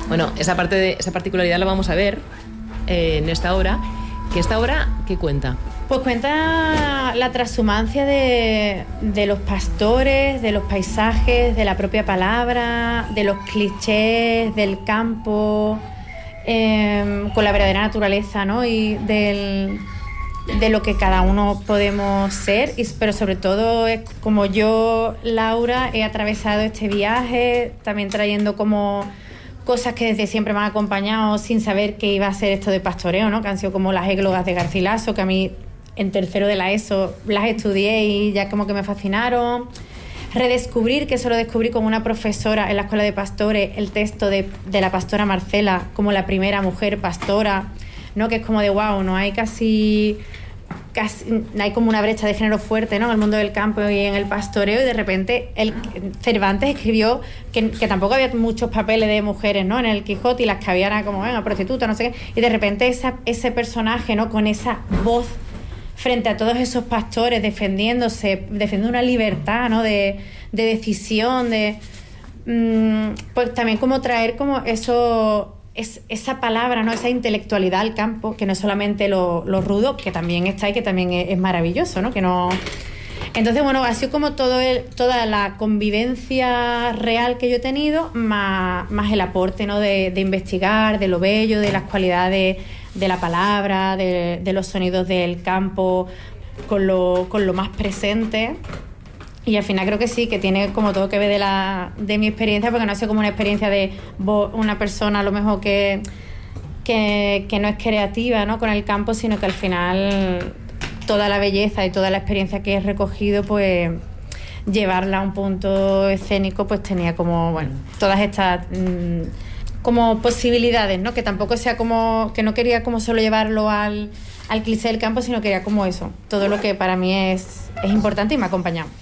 Bueno, esa particularidad la vamos a ver en esta obra. ¿Esta obra qué cuenta? Pues cuenta la transhumancia de los pastores, de los paisajes, de la propia palabra, de los clichés del campo, con la verdadera naturaleza, ¿no? Y de lo que cada uno podemos ser, pero sobre todo es como yo, Laura, he atravesado este viaje, también trayendo como cosas que desde siempre me han acompañado sin saber que iba a ser esto de pastoreo, ¿no? Que han sido como las églogas de Garcilaso, que a mí en tercero de la ESO las estudié y ya como que me fascinaron. Redescubrir, que eso lo descubrí con una profesora en la escuela de pastores, el texto de la pastora Marcela como la primera mujer pastora, ¿no? Que es como de wow, no hay casi hay como una brecha de género fuerte, ¿no? En el mundo del campo y en el pastoreo, y de repente Cervantes escribió que tampoco había muchos papeles de mujeres, ¿no? En el Quijote, y las que había era como prostituta, no sé qué, y de repente ese personaje, ¿no? Con esa voz frente a todos esos pastores defendiendo una libertad, ¿no? De decisión, pues también como traer como eso, esa palabra, ¿no? Esa intelectualidad al campo, que no es solamente lo rudo, que también está y que también es maravilloso, ¿no? Entonces, bueno, ha sido como toda la convivencia real que yo he tenido, más el aporte, ¿no? De investigar, de lo bello, de las cualidades de la palabra, de los sonidos del campo, con lo más presente. Y al final creo que sí, que tiene como todo que ver de mi experiencia, porque no ha sido como una experiencia de una persona a lo mejor que no es creativa, ¿no? Con el campo, sino que al final toda la belleza y toda la experiencia que he recogido, pues llevarla a un punto escénico, pues tenía como, bueno, todas estas como posibilidades, ¿no? Que tampoco sea como, que no quería como solo llevarlo al cliché del campo, sino quería como eso, todo lo que para mí es importante y me ha acompañado.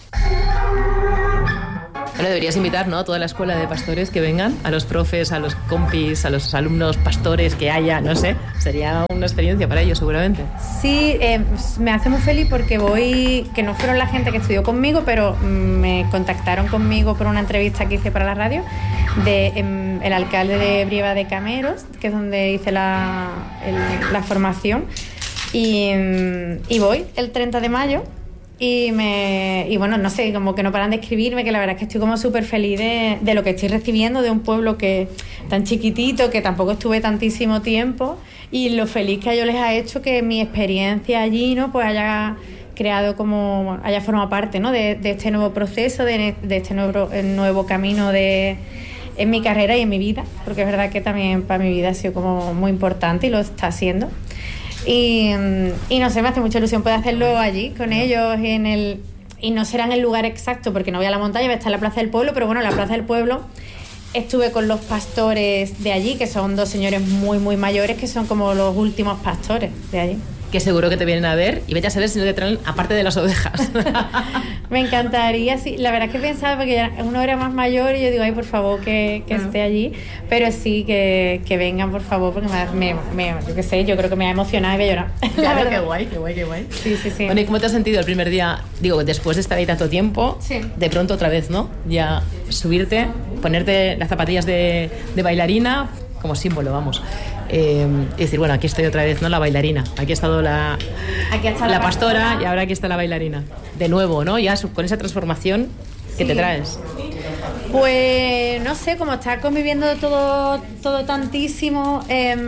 Bueno, deberías invitar, ¿no? A toda la escuela de pastores que vengan, a los profes, a los compis, a los alumnos pastores que haya, no sé, sería una experiencia para ellos seguramente. Sí, me hace muy feliz porque que no fueron la gente que estudió conmigo, pero me contactaron conmigo por una entrevista que hice para la radio el alcalde de Brieva de Cameros, que es donde hice la formación, y voy el 30 de mayo. Y bueno, no sé, como que no paran de escribirme, que la verdad es que estoy como súper feliz de lo que estoy recibiendo de un pueblo que tan chiquitito, que tampoco estuve tantísimo tiempo, y lo feliz que a ellos les ha hecho que mi experiencia allí, ¿no? Pues haya creado como, haya formado parte, ¿no? De este nuevo proceso, de este nuevo camino en mi carrera y en mi vida, porque es verdad que también para mi vida ha sido como muy importante y lo está haciendo. Y no sé, me hace mucha ilusión poder hacerlo allí con ellos y no será en el lugar exacto porque no voy a la montaña, voy a estar en la Plaza del Pueblo, pero bueno, en la Plaza del Pueblo estuve con los pastores de allí, que son dos señores muy muy mayores, que son como los últimos pastores de allí. Que seguro que te vienen a ver y vete a saber si no te traen aparte de las ovejas. Me encantaría, sí. La verdad es que pensaba, porque uno era más mayor y yo digo, ay, por favor, que esté allí. Pero sí, que vengan, por favor, porque yo qué sé, yo creo que me ha emocionado y voy a llorar. Claro, qué guay. Sí. Bueno, ¿y cómo te has sentido el primer día? Digo, después de estar ahí tanto tiempo, sí. De pronto otra vez, ¿no? Ya subirte, ponerte las zapatillas de bailarina, como símbolo, vamos. Y decir, bueno, aquí estoy otra vez, ¿no? La bailarina. Aquí ha estado la pastora y ahora aquí está la bailarina. De nuevo, ¿no? Ya con esa transformación que te traes. Pues no sé, como está conviviendo todo tantísimo,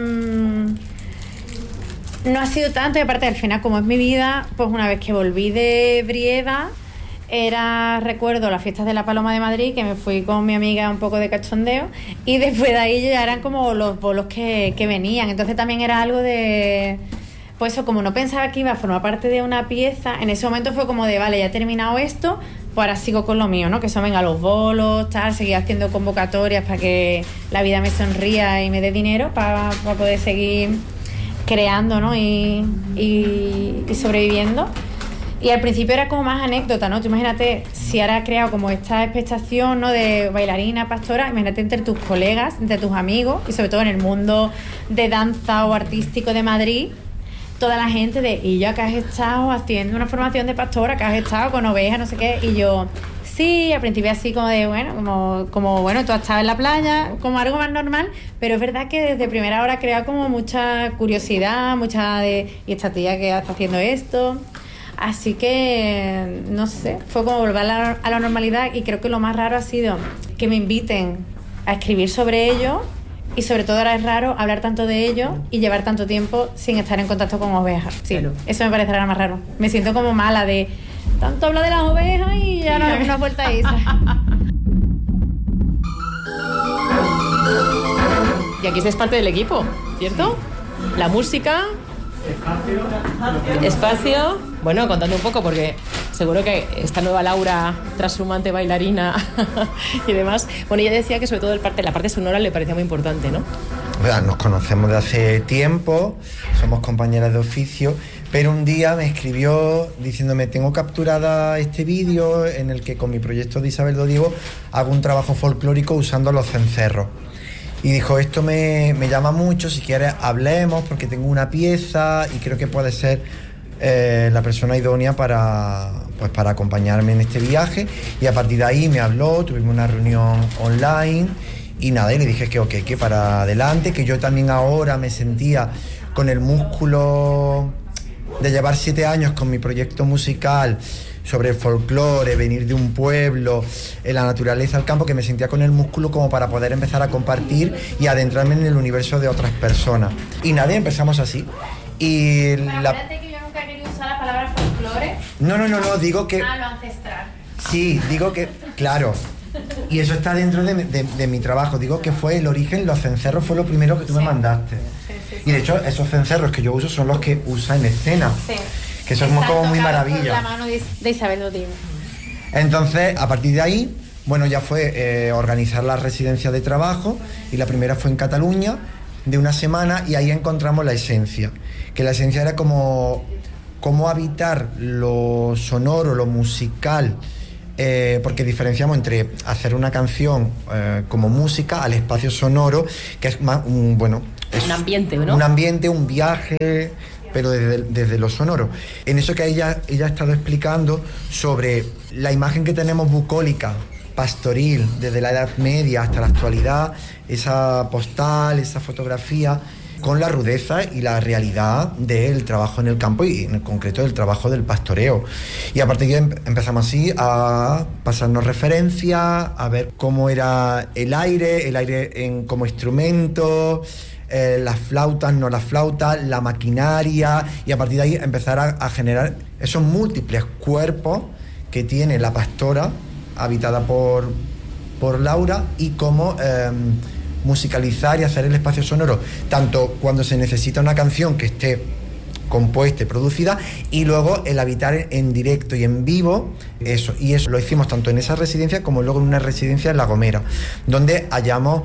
no ha sido tanto, y aparte al final, como es mi vida, pues una vez que volví de Brieva, recuerdo las fiestas de la Paloma de Madrid, que me fui con mi amiga un poco de cachondeo, y después de ahí ya eran como los bolos que venían. Entonces también era algo de, pues eso, como no pensaba que iba a formar parte de una pieza, en ese momento fue como de, vale, ya he terminado esto, pues ahora sigo con lo mío, ¿no? Que son, venga, los bolos, seguir haciendo convocatorias para que la vida me sonría y me dé dinero para poder seguir creando, ¿no? Y sobreviviendo. Y al principio era como más anécdota, ¿no? Tú imagínate, si ahora has creado como esta expectación, ¿no? De bailarina, pastora, imagínate entre tus colegas, entre tus amigos, y sobre todo en el mundo de danza o artístico de Madrid, toda la gente ¿y ya que has estado haciendo una formación de pastora, que has estado con ovejas, no sé qué? Y yo, Sí, al principio así como de, bueno, como bueno, tú has estado en la playa, como algo más normal, pero es verdad que desde primera hora crea como mucha curiosidad, ¿y esta tía que está haciendo esto? Así que, no sé, fue como volver a la normalidad, y creo que lo más raro ha sido que me inviten a escribir sobre ello, y sobre todo ahora es raro hablar tanto de ello y llevar tanto tiempo sin estar en contacto con ovejas. Sí, claro. Eso me parecerá más raro. Me siento como mala de tanto hablar de las ovejas y ya no has vuelto a esa. Y aquí es parte del equipo, ¿cierto? La música... Espacio. Bueno, contando un poco, porque seguro que esta nueva Laura, trashumante, bailarina y demás. Bueno, ella decía que sobre todo la parte sonora le parecía muy importante, ¿no? Nos conocemos de hace tiempo, somos compañeras de oficio, pero un día me escribió diciéndome: tengo capturada este vídeo en el que con mi proyecto de Isabel Dodiego hago un trabajo folclórico usando los cencerros. Y dijo: esto me llama mucho, si quieres hablemos, porque tengo una pieza y creo que puede ser la persona idónea para acompañarme en este viaje. Y a partir de ahí me habló, tuvimos una reunión online y nada, y le dije que ok, que para adelante, que yo también ahora me sentía con el músculo de llevar 7 años con mi proyecto musical sobre el folclore, venir de un pueblo, la naturaleza, el campo, que me sentía con el músculo como para poder empezar a compartir y adentrarme en el universo de otras personas. Y nada, empezamos así. Y Espérate, que yo nunca he querido usar la palabra folclore. No, digo que... Lo ancestral. Sí, digo que, claro, y eso está dentro de mi trabajo. Digo que fue el origen, los cencerros fue lo primero que tú me mandaste. Sí. Y de hecho, esos cencerros que yo uso son los que usa en escena. Sí. Que eso es como muy maravilla. La mano de Isabel Dodiego. Entonces, a partir de ahí, bueno, ya fue organizar la residencia de trabajo, y la primera fue en Cataluña, de una semana, y ahí encontramos la esencia. Que la esencia era como cómo habitar lo sonoro, lo musical, porque diferenciamos entre hacer una canción como música al espacio sonoro, que es más un ambiente, ¿no? Un ambiente, un viaje, pero desde lo sonoro. En eso que ella ha estado explicando sobre la imagen que tenemos bucólica, pastoril, desde la Edad Media hasta la actualidad, esa postal, esa fotografía, con la rudeza y la realidad del trabajo en el campo, y en concreto del trabajo del pastoreo. Y a partir de ahí empezamos así a pasarnos referencias, a ver cómo era el aire como instrumento, las flautas, no las flautas, la maquinaria, y a partir de ahí empezar a generar esos múltiples cuerpos que tiene la pastora habitada por Laura, y cómo musicalizar y hacer el espacio sonoro, tanto cuando se necesita una canción que esté compuesta y producida, y luego el habitar en directo y en vivo eso. Y eso lo hicimos tanto en esa residencia como luego en una residencia en La Gomera, donde hallamos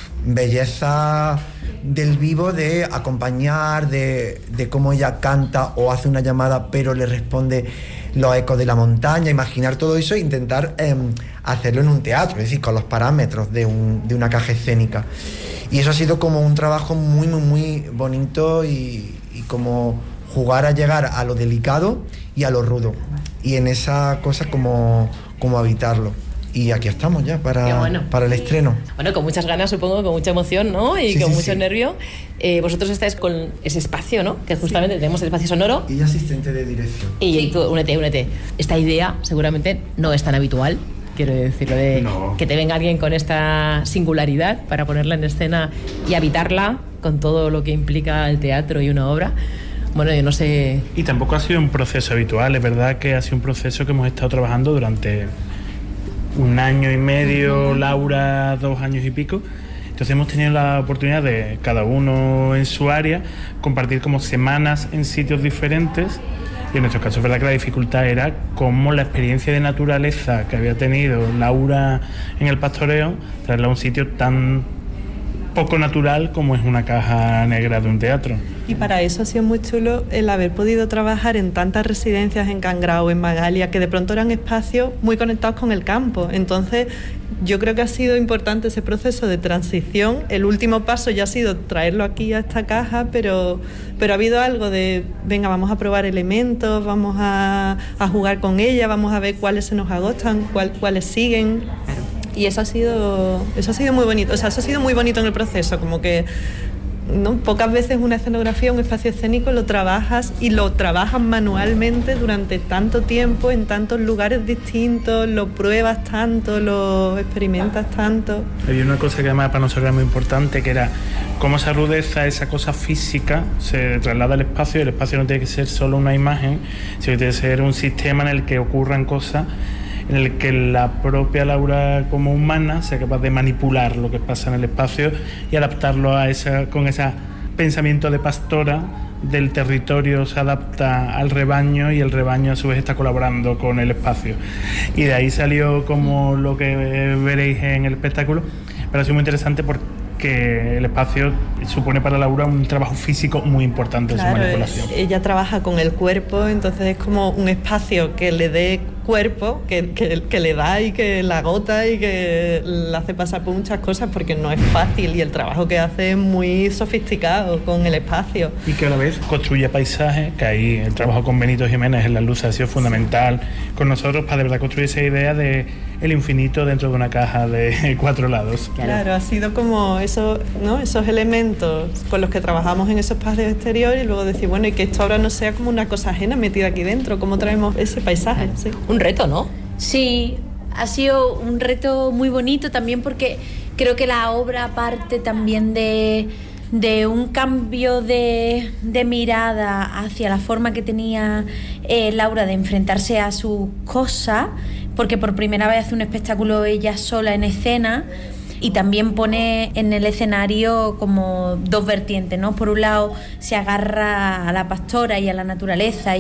belleza del vivo, de acompañar, de cómo ella canta o hace una llamada pero le responde los ecos de la montaña, imaginar todo eso e intentar hacerlo en un teatro, es decir, con los parámetros de una caja escénica. Y eso ha sido como un trabajo muy, muy, muy bonito, y como jugar a llegar a lo delicado y a lo rudo, y en esa cosa como habitarlo. Y aquí estamos ya para el estreno. Bueno, con muchas ganas, supongo, con mucha emoción, ¿no? Y con mucho nervio. Vosotros estáis con ese espacio, ¿no? Que justamente tenemos el espacio sonoro. Y asistente de dirección. Y tú, únete. Esta idea seguramente no es tan habitual, quiero decirlo, que te venga alguien con esta singularidad para ponerla en escena y habitarla con todo lo que implica el teatro y una obra. Bueno, yo no sé... Y tampoco ha sido un proceso habitual, es verdad que ha sido un proceso que hemos estado trabajando durante 1 año y medio, Laura 2 años y pico. Entonces hemos tenido la oportunidad de, cada uno en su área, compartir como semanas en sitios diferentes. Y en nuestro caso es verdad que la dificultad era cómo la experiencia de naturaleza que había tenido Laura en el pastoreo, traerla a un sitio tan poco natural como es una caja negra de un teatro. Y para eso ha sido muy chulo el haber podido trabajar en tantas residencias en Can Grau, en Magalia, que de pronto eran espacios muy conectados con el campo. Entonces, yo creo que ha sido importante ese proceso de transición. El último paso ya ha sido traerlo aquí a esta caja, pero ha habido algo de, venga, vamos a probar elementos, vamos a jugar con ella, vamos a ver cuáles se nos agotan, cuáles siguen. Y eso ha sido muy bonito. O sea, eso ha sido muy bonito en el proceso, como que ¿no? Pocas veces una escenografía, un espacio escénico lo trabajas manualmente durante tanto tiempo, en tantos lugares distintos, lo pruebas tanto, lo experimentas tanto. Había una cosa que además para nosotros era muy importante, que era cómo esa rudeza, esa cosa física se traslada al espacio, y el espacio no tiene que ser solo una imagen, sino que tiene que ser un sistema en el que ocurran cosas, en el que la propia Laura como humana sea capaz de manipular lo que pasa en el espacio y adaptarlo a con ese pensamiento de pastora del territorio, se adapta al rebaño y el rebaño a su vez está colaborando con el espacio. Y de ahí salió como lo que veréis en el espectáculo, pero ha sido muy interesante porque el espacio supone para Laura un trabajo físico muy importante, claro, en su manipulación. Ella trabaja con el cuerpo, entonces es como un espacio que le dé cuerpo, que le da y que la agota y que la hace pasar por muchas cosas, porque no es fácil, y el trabajo que hace es muy sofisticado con el espacio. Y que a la vez construye paisajes, que ahí el trabajo con Benito Jiménez en las luces ha sido fundamental con nosotros para de verdad construir esa idea de el infinito dentro de una caja de 4 lados. Claro, ha sido como eso, ¿no? Esos elementos con los que trabajamos en esos espacios exteriores, y luego decir, bueno, y que esto ahora no sea como una cosa ajena metida aquí dentro, ¿cómo traemos ese paisaje? Sí. Un reto, ¿no? Sí, ha sido un reto muy bonito también, porque creo que la obra parte también de un cambio de mirada hacia la forma que tenía Laura de enfrentarse a sus cosas, porque por primera vez hace un espectáculo ella sola en escena, y también pone en el escenario como dos vertientes, ¿no? Por un lado se agarra a la pastora y a la naturaleza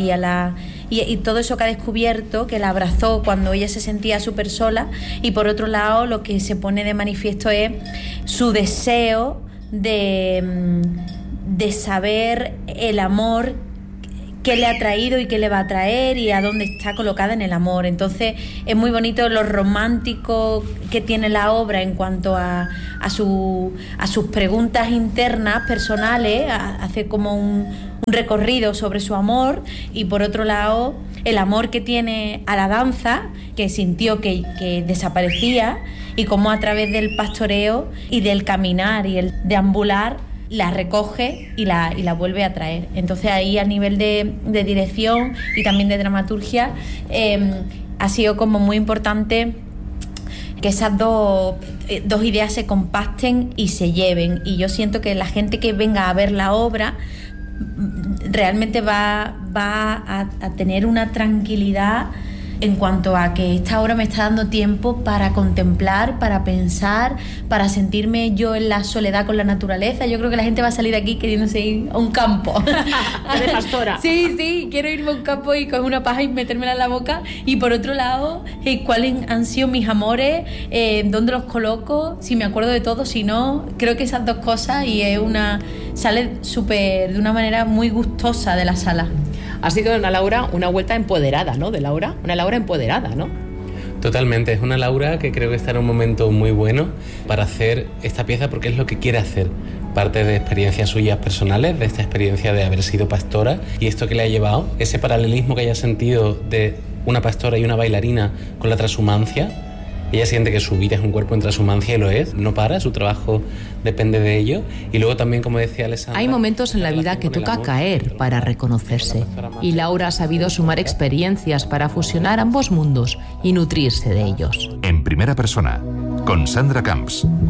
y todo eso que ha descubierto, que la abrazó cuando ella se sentía súper sola, y por otro lado lo que se pone de manifiesto es su deseo de saber el amor que le ha traído y que le va a traer y a dónde está colocada en el amor. Entonces es muy bonito lo romántico que tiene la obra en cuanto a sus preguntas internas, personales, hace como un recorrido sobre su amor, y por otro lado el amor que tiene a la danza, que sintió que desaparecía, y cómo a través del pastoreo y del caminar y el deambular la recoge y la vuelve a traer. Entonces ahí a nivel de dirección y también de dramaturgia ha sido como muy importante que esas dos ideas se compacten y se lleven, y yo siento que la gente que venga a ver la obra realmente va a tener una tranquilidad en cuanto a que esta obra me está dando tiempo para contemplar, para pensar, para sentirme yo en la soledad con la naturaleza. Yo creo que la gente va a salir de aquí queriéndose ir a un campo. De pastora. Sí, quiero irme a un campo y coger una paja y metérmela en la boca. Y por otro lado, cuáles han sido mis amores, dónde los coloco, si me acuerdo de todo, si no. Creo que esas dos cosas, y sale súper de una manera muy gustosa de la sala. Ha sido una Laura, una vuelta empoderada, ¿no? De Laura, una Laura empoderada, ¿no? Totalmente, es una Laura que creo que está en un momento muy bueno para hacer esta pieza, porque es lo que quiere hacer. Parte de experiencias suyas personales, de esta experiencia de haber sido pastora, y esto que le ha llevado, ese paralelismo que haya sentido de una pastora y una bailarina con la transhumancia. Ella siente que su vida es un cuerpo en transhumancia, y lo es, no para, su trabajo depende de ello. Y luego también, como decía Alessandra, hay momentos en la vida que toca caer para reconocerse, y Laura ha sabido sumar experiencias para fusionar ambos mundos y nutrirse de ellos. En primera persona, con Sandra Camps.